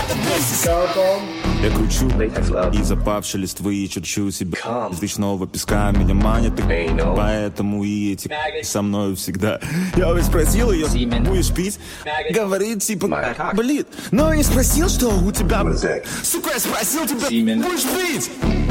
Я кручу и запавшие листвы и черчу себя из речного песка. Меня манят, поэтому и эти со мной всегда. Я ведь спросил ее, будешь пить? Говорит типа, блин. Но я не спросил, что у тебя. Сука, я спросил тебя, будешь пить?